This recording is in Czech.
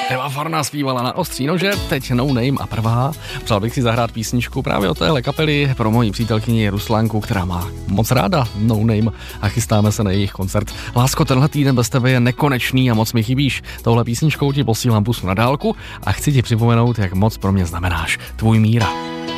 Eva Farná zpívala Na ostří nože, teď No Name a prvá. Přál bych si zahrát písničku právě od téhle kapely pro moji přítelkyni Ruslanku, která má moc ráda No Name a chystáme se na jejich koncert. Lásko, tenhle týden bez tebe je nekonečný a moc mi chybíš. Touhle písničkou ti posílám pusu na dálku a chci ti připomenout, jak moc pro mě znamenáš. Tvůj Míra.